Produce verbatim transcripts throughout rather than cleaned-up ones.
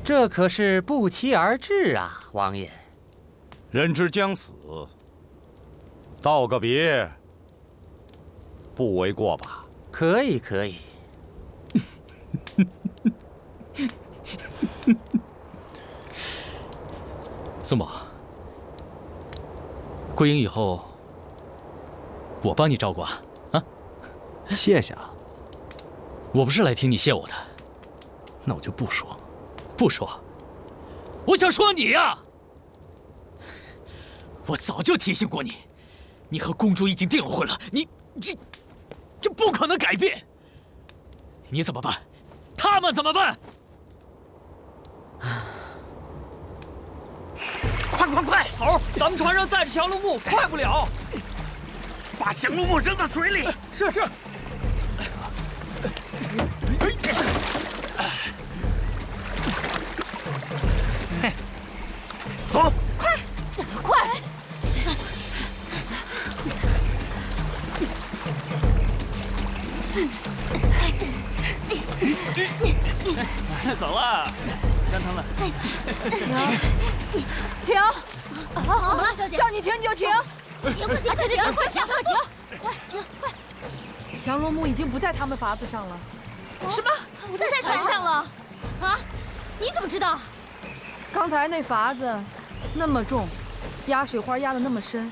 这可是不期而至啊，王爷。 人之将死，道个别，不为过吧？ 可以，可以。 宋宝，归营以后，我帮你照顾啊！啊， 谢谢啊。 我不是来听你谢我的， 那我就不说。 不说，我想说你呀、啊！我早就提醒过你，你和公主已经订了婚了，你这这不可能改变。你怎么办？他们怎么办？ 快快快，头，咱们船上载着降龙木，快不了。 把降龙木扔到水里。 是是。 走， 快，快！ 走了，让他们。 停！ 好了，小姐， 叫你停你就停！ 停！快停！停！快停！快停！快停！快！ 降龙木已经不在他们筏子上了。 什么？不在船上了？啊？你怎么知道？ 刚才那筏子那么重，压水花压得那么深。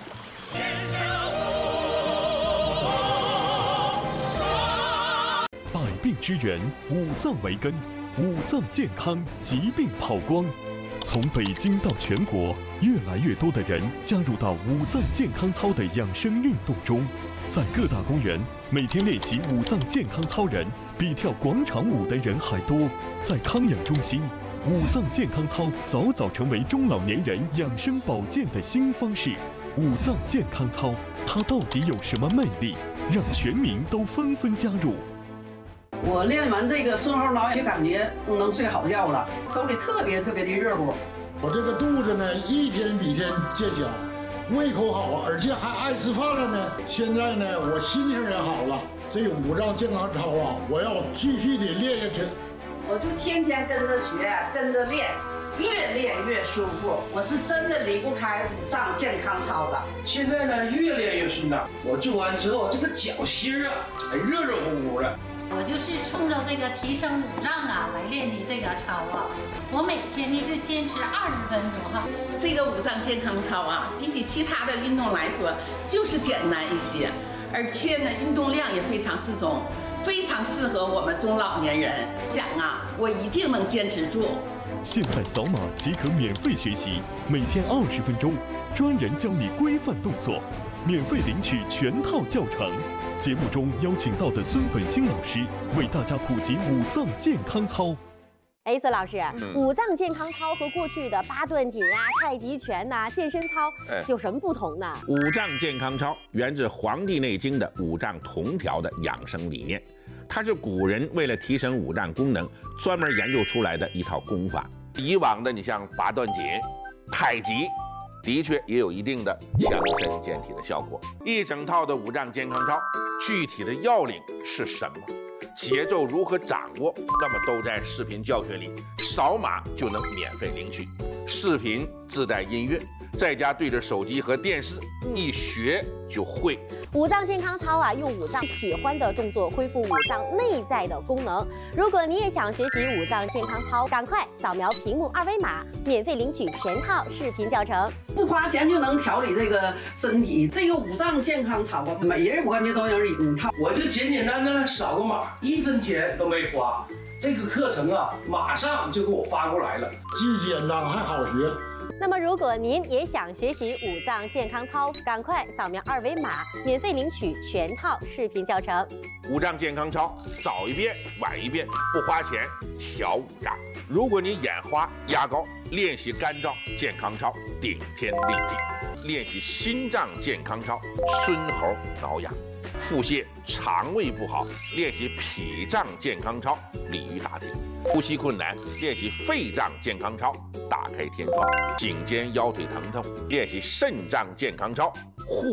百病之源，五脏为根，五脏健康，疾病跑光。从北京到全国，越来越多的人加入到五脏健康操的养生运动中。在各大公园，每天练习五脏健康操人比跳广场舞的人还多。在康养中心，五脏健康操早早成为中老年人养生保健的新方式。五脏健康操，它到底有什么魅力，让全民都纷纷加入？ 我练完这个顺后挠，就感觉能睡好觉了，手里特别特别的热乎。 我这个肚子呢，一天比一天见小，胃口好，而且还爱吃饭了呢。现在呢，我心情也好了。这五脏健康操啊，我要继续的练下去。 我就天天跟着学，跟着练，越练越舒服。我是真的离不开五脏健康操的。 现在呢，越练越顺当。我做完之后，这个脚心啊，还热热乎乎的。 我就是冲着这个提升五脏啊来练的这个操啊，我每天呢就坚持二十分钟哈。 这个五脏健康操啊，比起其他的运动来说，就是简单一些，而且呢运动量也非常适中，非常适合我们中老年人。讲啊，我一定能坚持住。 现在扫码即可免费学习，每天二十分钟，专人教你规范动作，免费领取全套教程。节目中邀请到的孙本兴老师为大家普及五脏健康操。 哎，孙老师， 嗯、 五脏健康操和过去的八段锦啊、太极拳呐、啊、健身操有什么不同呢？ 五脏健康操源自《黄帝内经》的五脏同调的养生理念，它是古人为了提升五脏功能专门研究出来的一套功法。以往的你像八段锦、太极。的确也有一定的强身健体的效果。一整套的五脏健康操，具体的要领是什么？节奏如何掌握？那么都在视频教学里，扫码就能免费领取。视频自带音乐，在家对着手机和电视，一学就会。 五脏健康操啊，用五脏喜欢的动作恢复五脏内在的功能。如果你也想学习五脏健康操，赶快扫描屏幕二维码，免费领取全套视频教程。 不花钱就能调理这个身体，这个五脏健康操啊，每人我感觉都有一套。 我就简简单单扫个码，一分钱都没花。这个课程啊，马上就给我发过来了， 既简单还好学。 那么，如果您也想学习五脏健康操，赶快扫描二维码，免费领取全套视频教程。 五脏健康操，早一遍晚一遍，不花钱，调五脏。如果你眼花压高，练习肝脏健康操，顶天立地；练习心脏健康操，孙猴挠痒。腹泻、肠胃不好，练习脾脏健康操，鲤鱼打挺；呼吸困难，练习肺脏健康操，打开天窗；颈肩腰腿疼痛，练习肾脏健康操，护